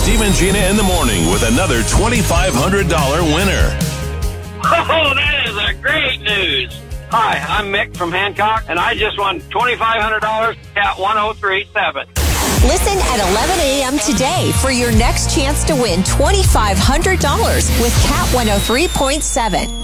Steve and Gina in the morning with another $2,500 winner. Oh, that is a great news. Hi, I'm Mick from Hancock, and I just won $2,500 at 1037. Listen at 11 a.m. today for your next chance to win $2,500 with Cat 103.7.